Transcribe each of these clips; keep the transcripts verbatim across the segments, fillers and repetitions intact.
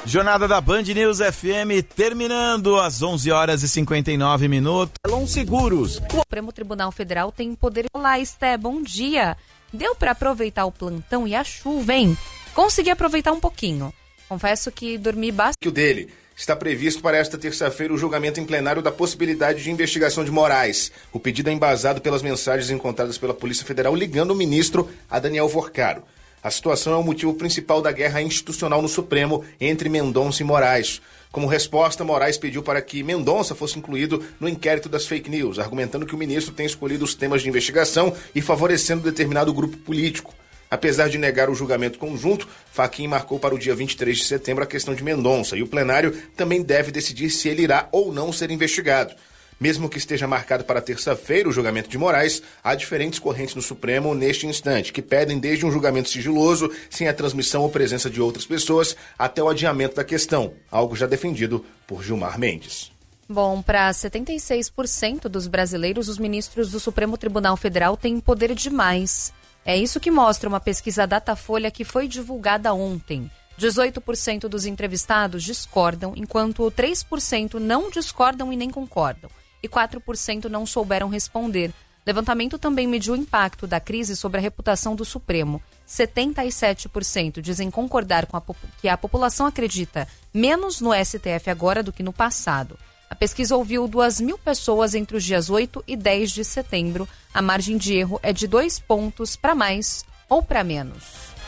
Jornada da Band News F M terminando às onze horas e cinquenta e nove minutos. Elon Seguros. O Supremo Tribunal Federal tem poder... Olá, Esté, bom dia. Deu para aproveitar o plantão e a chuva, hein? Consegui aproveitar um pouquinho. Confesso que dormi bastante. O dele está previsto para esta terça-feira o julgamento em plenário da possibilidade de investigação de Moraes. O pedido é embasado pelas mensagens encontradas pela Polícia Federal ligando o ministro a Daniel Vorcaro. A situação é o motivo principal da guerra institucional no Supremo entre Mendonça e Moraes. Como resposta, Moraes pediu para que Mendonça fosse incluído no inquérito das fake news, argumentando que o ministro tem escolhido os temas de investigação e favorecendo determinado grupo político. Apesar de negar o julgamento conjunto, Fachin marcou para o dia vinte e três de setembro a questão de Mendonça e o plenário também deve decidir se ele irá ou não ser investigado. Mesmo que esteja marcado para terça-feira o julgamento de Moraes, há diferentes correntes no Supremo neste instante, que pedem desde um julgamento sigiloso, sem a transmissão ou presença de outras pessoas, até o adiamento da questão, algo já defendido por Gilmar Mendes. Bom, para setenta e seis por cento dos brasileiros, os ministros do Supremo Tribunal Federal têm poder demais. É isso que mostra uma pesquisa Datafolha que foi divulgada ontem. dezoito por cento dos entrevistados discordam, enquanto três por cento não discordam e nem concordam. E quatro por cento não souberam responder. Levantamento também mediu o impacto da crise sobre a reputação do Supremo. setenta e sete por cento dizem concordar com a, que a população acredita menos no S T F agora do que no passado. A pesquisa ouviu duas mil pessoas entre os dias oito e dez de setembro. A margem de erro é de dois pontos para mais ou para menos.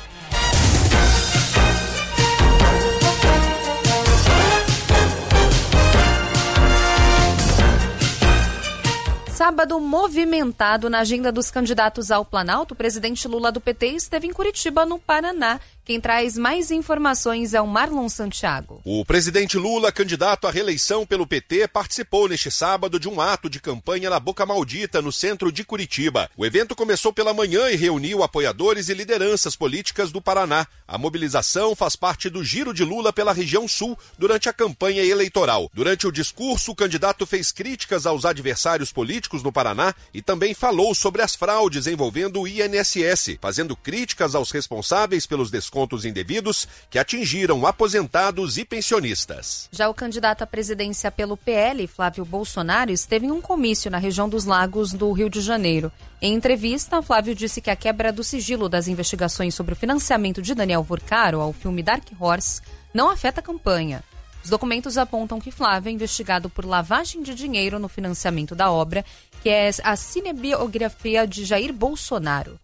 Sábado movimentado na agenda dos candidatos ao Planalto, o presidente Lula do P T esteve em Curitiba, no Paraná. Quem traz mais informações é o Marlon Santiago. O presidente Lula, candidato à reeleição pelo P T, participou neste sábado de um ato de campanha na Boca Maldita, no centro de Curitiba. O evento começou pela manhã e reuniu apoiadores e lideranças políticas do Paraná. A mobilização faz parte do giro de Lula pela região sul durante a campanha eleitoral. Durante o discurso, o candidato fez críticas aos adversários políticos no Paraná e também falou sobre as fraudes envolvendo o I N S S, fazendo críticas aos responsáveis pelos descontos indevidos que atingiram aposentados e pensionistas. Já o candidato à presidência pelo P L, Flávio Bolsonaro, esteve em um comício na região dos Lagos do Rio de Janeiro. Em entrevista, Flávio disse que a quebra do sigilo das investigações sobre o financiamento de Daniel Vorcaro ao filme Dark Horse não afeta a campanha. Os documentos apontam que Flávio é investigado por lavagem de dinheiro no financiamento da obra, que é a cinebiografia de Jair Bolsonaro.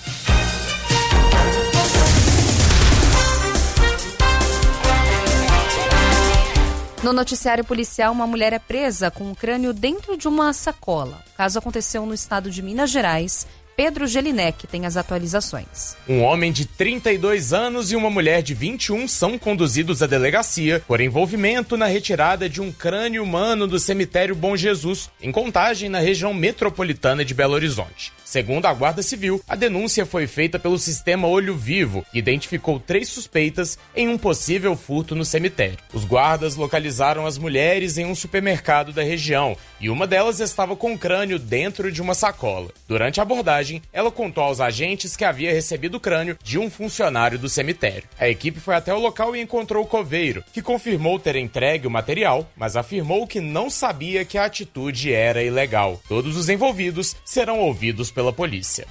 No noticiário policial, uma mulher é presa com o crânio dentro de uma sacola. O caso aconteceu no estado de Minas Gerais. Pedro Gelinek tem as atualizações. Um homem de trinta e dois anos e uma mulher de vinte e um são conduzidos à delegacia por envolvimento na retirada de um crânio humano do cemitério Bom Jesus, em Contagem, na região metropolitana de Belo Horizonte. Segundo a Guarda Civil, a denúncia foi feita pelo sistema Olho Vivo, que identificou três suspeitas em um possível furto no cemitério. Os guardas localizaram as mulheres em um supermercado da região e uma delas estava com o crânio dentro de uma sacola. Durante a abordagem, ela contou aos agentes que havia recebido o crânio de um funcionário do cemitério. A equipe foi até o local e encontrou o coveiro, que confirmou ter entregue o material, mas afirmou que não sabia que a atitude era ilegal. Todos os envolvidos serão ouvidos pela polícia.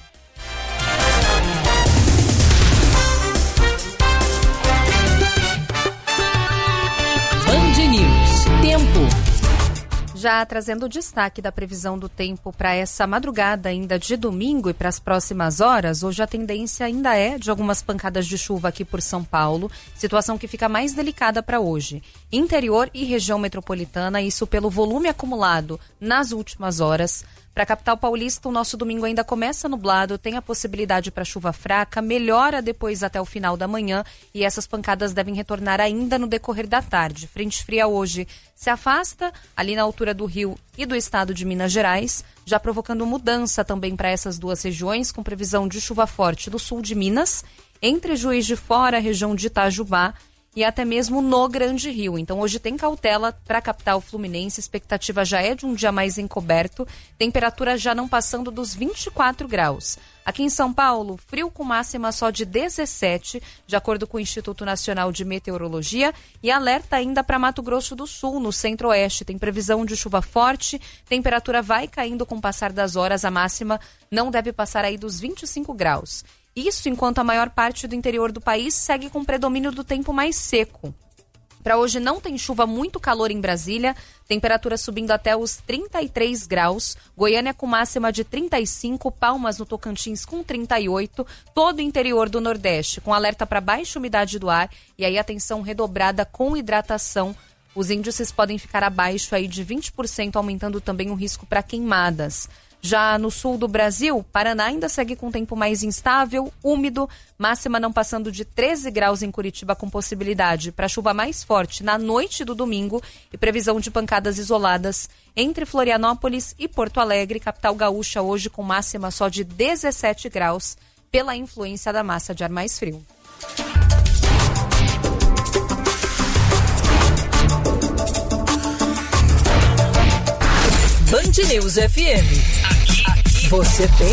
Band News. Tempo. Já trazendo o destaque da previsão do tempo para essa madrugada ainda de domingo e para as próximas horas, hoje a tendência ainda é de algumas pancadas de chuva aqui por São Paulo, situação que fica mais delicada para hoje. Interior e região metropolitana, isso pelo volume acumulado nas últimas horas. Para a capital paulista, o nosso domingo ainda começa nublado, tem a possibilidade para chuva fraca, melhora depois até o final da manhã e essas pancadas devem retornar ainda no decorrer da tarde. Frente fria hoje se afasta ali na altura do Rio e do estado de Minas Gerais, já provocando mudança também para essas duas regiões, com previsão de chuva forte do sul de Minas, entre Juiz de Fora, região de Itajubá, e até mesmo no Grande Rio. Então hoje tem cautela para a capital fluminense, expectativa já é de um dia mais encoberto, temperatura já não passando dos vinte e quatro graus. Aqui em São Paulo, frio com máxima só de dezessete, de acordo com o Instituto Nacional de Meteorologia, e alerta ainda para Mato Grosso do Sul, no centro-oeste. Tem previsão de chuva forte, temperatura vai caindo com o passar das horas, a máxima não deve passar aí dos vinte e cinco graus. Isso enquanto a maior parte do interior do país segue com predomínio do tempo mais seco. Para hoje não tem chuva, muito calor em Brasília, temperatura subindo até os trinta e três graus, Goiânia com máxima de trinta e cinco, Palmas no Tocantins com trinta e oito, todo o interior do Nordeste com alerta para baixa umidade do ar e aí atenção redobrada com hidratação. Os índices podem ficar abaixo aí de vinte por cento, aumentando também o risco para queimadas. Já no sul do Brasil, Paraná ainda segue com tempo mais instável, úmido, máxima não passando de treze graus em Curitiba, com possibilidade para chuva mais forte na noite do domingo e previsão de pancadas isoladas entre Florianópolis e Porto Alegre, capital gaúcha hoje com máxima só de dezessete graus, pela influência da massa de ar mais frio. Band News F M. Aqui, aqui, você tem